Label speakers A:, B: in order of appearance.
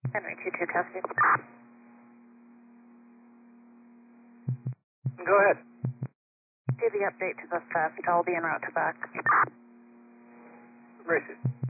A: Henry 22 testing.
B: Go ahead.
A: Do the update to the theft. I'll be en route to back.
B: Gracie.